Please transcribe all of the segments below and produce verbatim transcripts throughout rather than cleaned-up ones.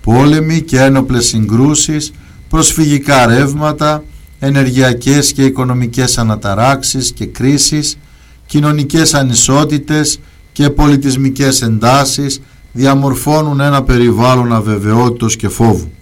Πόλεμοι και ένοπλες συγκρούσεις, προσφυγικά ρεύματα, ενεργειακές και οικονομικές αναταράξεις και κρίσεις, κοινωνικές ανισότητες και πολιτισμικές εντάσεις διαμορφώνουν ένα περιβάλλον αβεβαιότητος και φόβου.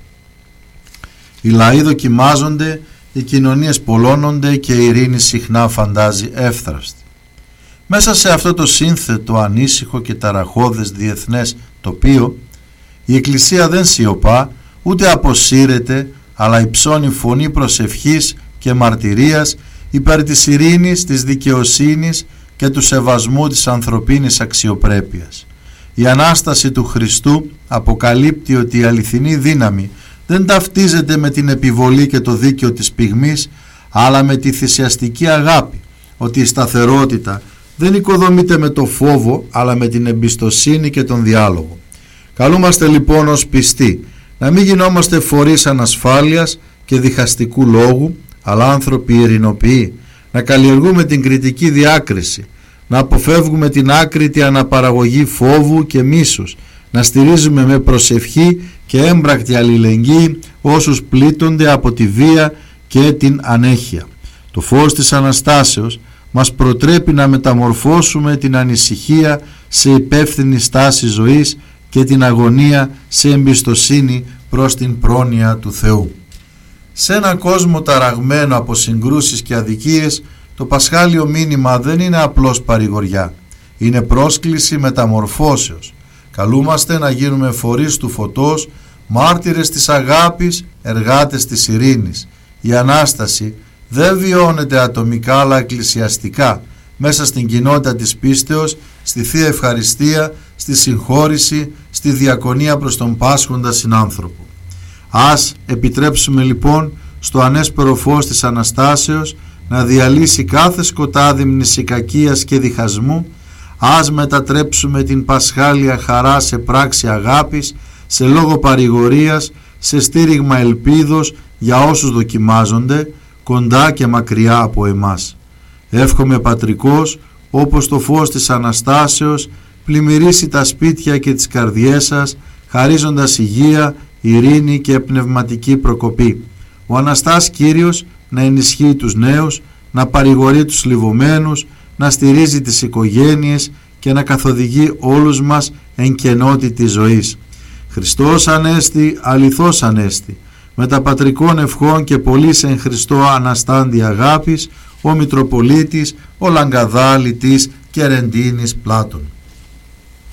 Οι λαοί δοκιμάζονται, οι κοινωνίες πολλώνονται και η ειρήνη συχνά φαντάζει εύθραυστη. Μέσα σε αυτό το σύνθετο, ανήσυχο και ταραχώδες διεθνές τοπίο, η Εκκλησία δεν σιωπά ούτε αποσύρεται, αλλά υψώνει φωνή προσευχής και μαρτυρίας υπέρ της ειρήνης, της δικαιοσύνης και του σεβασμού της ανθρωπίνης αξιοπρέπειας. Η Ανάσταση του Χριστού αποκαλύπτει ότι η αληθινή δύναμη δεν ταυτίζεται με την επιβολή και το δίκαιο της πυγμής, αλλά με τη θυσιαστική αγάπη, ότι η σταθερότητα δεν οικοδομείται με το φόβο, αλλά με την εμπιστοσύνη και τον διάλογο. Καλούμαστε λοιπόν ως πιστοί να μην γινόμαστε φορείς ανασφάλειας και διχαστικού λόγου, αλλά άνθρωποι ειρηνοποιοί, να καλλιεργούμε την κριτική διάκριση, να αποφεύγουμε την άκρητη αναπαραγωγή φόβου και μίσους, να στηρίζουμε με προσευχή και έμπρακτη αλληλεγγύη όσους πλήττονται από τη βία και την ανέχεια. Το φως της Αναστάσεως μας προτρέπει να μεταμορφώσουμε την ανησυχία σε υπεύθυνη στάση ζωής και την αγωνία σε εμπιστοσύνη προς την πρόνοια του Θεού. Σε έναν κόσμο ταραγμένο από συγκρούσεις και αδικίες, το πασχάλιο μήνυμα δεν είναι απλώς παρηγοριά, είναι πρόσκληση μεταμορφώσεως. Καλούμαστε να γίνουμε φορείς του φωτός, μάρτυρες της αγάπης, εργάτες της ειρήνης. Η Ανάσταση δεν βιώνεται ατομικά αλλά εκκλησιαστικά, μέσα στην κοινότητα της πίστεως, στη Θεία Ευχαριστία, στη συγχώρηση, στη διακονία προς τον πάσχοντα συνάνθρωπο. Ας επιτρέψουμε λοιπόν στο ανέσπερο φως της Αναστάσεως να διαλύσει κάθε σκοτάδι μνησικακίας και διχασμού. Ας μετατρέψουμε την πασχάλια χαρά σε πράξη αγάπης, σε λόγο παρηγορίας, σε στήριγμα ελπίδος για όσους δοκιμάζονται, κοντά και μακριά από εμάς. Εύχομαι πατρικός, όπως το φως της Αναστάσεως, πλημμυρίσει τα σπίτια και τις καρδιές σας, χαρίζοντας υγεία, ειρήνη και πνευματική προκοπή. Ο Αναστάς Κύριος να ενισχύει τους νέους, να παρηγορεί τους λιβωμένους, να στηρίζει τις οικογένειες και να καθοδηγεί όλους μας εν κενότητη ζωής. Χριστός Ανέστη, αληθώς Ανέστη, με τα πατρικών ευχών και πολλής εν Χριστώ αναστάντη αγάπης, ο Μητροπολίτης, ο Λαγκαδάλη της Κερεντίνης Πλάτων.